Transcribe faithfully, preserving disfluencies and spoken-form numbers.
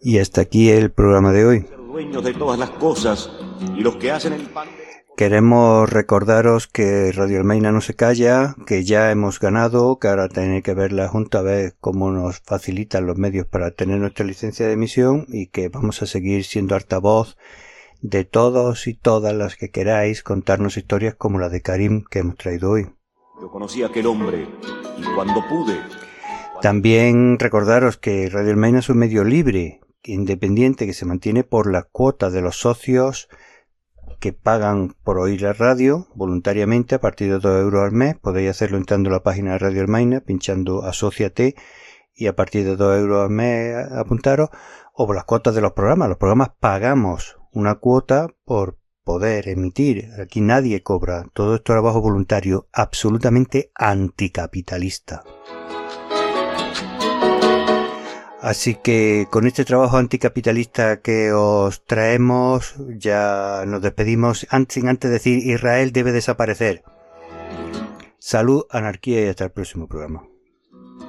Y hasta aquí el programa de hoy. Dueños de todas las cosas y los que hacen el pan. Queremos recordaros que Radio Almeina no se calla, que ya hemos ganado, que ahora tenéis que ver la Junta a ver cómo nos facilitan los medios para tener nuestra licencia de emisión y que vamos a seguir siendo altavoz de todos y todas las que queráis contarnos historias como la de Karim que hemos traído hoy. Yo conocí a aquel hombre y cuando pude... También recordaros que Radio Almeina es un medio libre, independiente, que se mantiene por la cuota de los socios que pagan por oír la radio voluntariamente a partir de dos euros al mes. Podéis hacerlo entrando a la página de Radio Almeina, pinchando Asóciate y a partir de dos euros al mes apuntaros, o por las cuotas de los programas. Los programas pagamos una cuota por poder emitir. Aquí nadie cobra. Todo esto es trabajo voluntario, absolutamente anticapitalista. Así que con este trabajo anticapitalista que os traemos, ya nos despedimos sin antes decir Israel debe desaparecer. Salud, anarquía y hasta el próximo programa.